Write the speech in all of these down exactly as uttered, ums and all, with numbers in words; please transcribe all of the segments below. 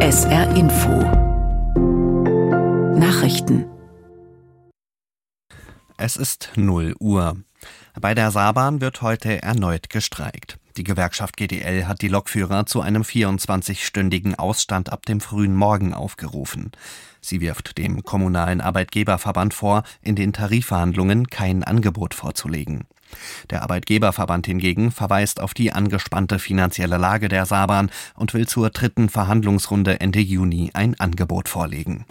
S R Info Nachrichten. Es ist null Uhr. Bei der Saarbahn wird heute erneut gestreikt. Die Gewerkschaft G D L hat die Lokführer zu einem vierundzwanzigstündigen Ausstand ab dem frühen Morgen aufgerufen. Sie wirft dem kommunalen Arbeitgeberverband vor, in den Tarifverhandlungen kein Angebot vorzulegen. Der Arbeitgeberverband hingegen verweist auf die angespannte finanzielle Lage der Saarbahn und will zur dritten Verhandlungsrunde Ende Juni ein Angebot vorlegen.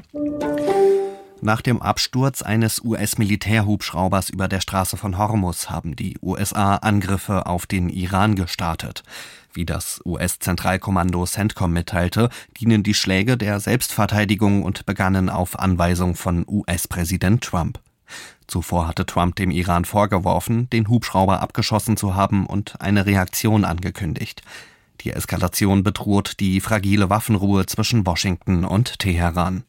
Nach dem Absturz eines U S-Militärhubschraubers über der Straße von Hormuz haben die U S A Angriffe auf den Iran gestartet. Wie das U S-Zentralkommando CENTCOM mitteilte, dienen die Schläge der Selbstverteidigung und begannen auf Anweisung von U S-Präsident Trump. Zuvor hatte Trump dem Iran vorgeworfen, den Hubschrauber abgeschossen zu haben und eine Reaktion angekündigt. Die Eskalation bedroht die fragile Waffenruhe zwischen Washington und Teheran.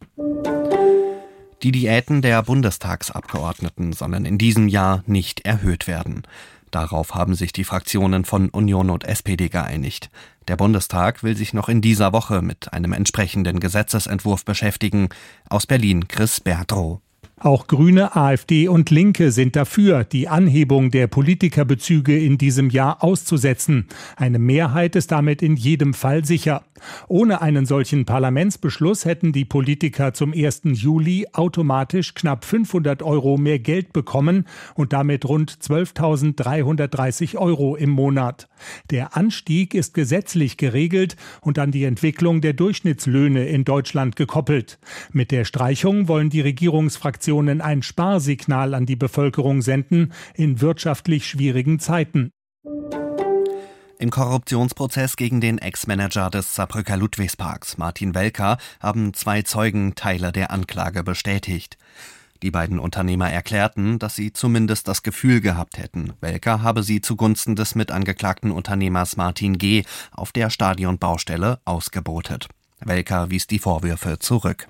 Die Diäten der Bundestagsabgeordneten sollen in diesem Jahr nicht erhöht werden. Darauf haben sich die Fraktionen von Union und S P D geeinigt. Der Bundestag will sich noch in dieser Woche mit einem entsprechenden Gesetzesentwurf beschäftigen. Aus Berlin Chris Bertrow. Auch Grüne, AfD und Linke sind dafür, die Anhebung der Politikerbezüge in diesem Jahr auszusetzen. Eine Mehrheit ist damit in jedem Fall sicher. Ohne einen solchen Parlamentsbeschluss hätten die Politiker zum ersten Juli automatisch knapp fünfhundert Euro mehr Geld bekommen und damit rund zwölftausenddreihundertdreißig Euro im Monat. Der Anstieg ist gesetzlich geregelt und an die Entwicklung der Durchschnittslöhne in Deutschland gekoppelt. Mit der Streichung wollen die Regierungsfraktionen ein Sparsignal an die Bevölkerung senden in wirtschaftlich schwierigen Zeiten. Im Korruptionsprozess gegen den Ex-Manager des Saarbrücker Ludwigsparks, Martin Welker, haben zwei Zeugen Teile der Anklage bestätigt. Die beiden Unternehmer erklärten, dass sie zumindest das Gefühl gehabt hätten, Welker habe sie zugunsten des mitangeklagten Unternehmers Martin G. auf der Stadionbaustelle ausgebotet. Welker wies die Vorwürfe zurück.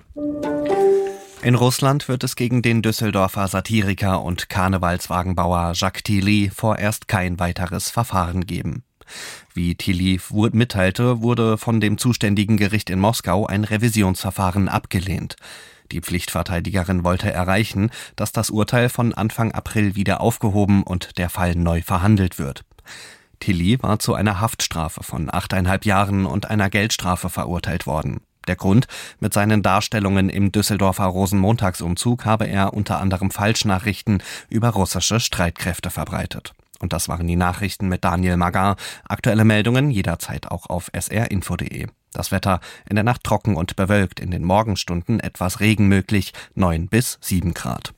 In Russland wird es gegen den Düsseldorfer Satiriker und Karnevalswagenbauer Jacques Tilly vorerst kein weiteres Verfahren geben. Wie Tilly mitteilte, wurde von dem zuständigen Gericht in Moskau ein Revisionsverfahren abgelehnt. Die Pflichtverteidigerin wollte erreichen, dass das Urteil von Anfang April wieder aufgehoben und der Fall neu verhandelt wird. Tilly war zu einer Haftstrafe von achteinhalb Jahren und einer Geldstrafe verurteilt worden. Der Grund: mit seinen Darstellungen im Düsseldorfer Rosenmontagsumzug habe er unter anderem Falschnachrichten über russische Streitkräfte verbreitet. Und das waren die Nachrichten mit Daniel Magar. Aktuelle Meldungen jederzeit auch auf s r info punkt d e. Das Wetter: in der Nacht trocken und bewölkt, in den Morgenstunden etwas Regen möglich, neun bis sieben Grad.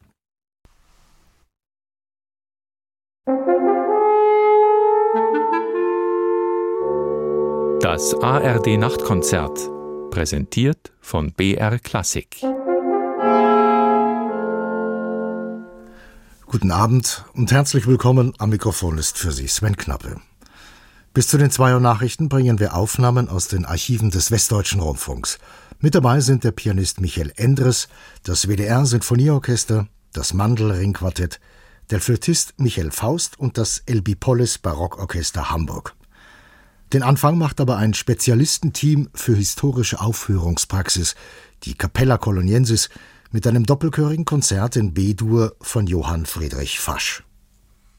Das A R D-Nachtkonzert, präsentiert von B R Klassik. Guten Abend und herzlich willkommen. Am Mikrofon ist für Sie Sven Knappe. Bis zu den zwei Uhr Nachrichten bringen wir Aufnahmen aus den Archiven des Westdeutschen Rundfunks. Mit dabei sind der Pianist Michael Endres, das W D R-Sinfonieorchester, das Mandl-Ringquartett, der Flötist Michael Faust und das Elby Polles Barockorchester Hamburg. Den Anfang macht aber ein Spezialistenteam für historische Aufführungspraxis, die Capella Coloniensis, mit einem doppelchörigen Konzert in B-Dur von Johann Friedrich Fasch.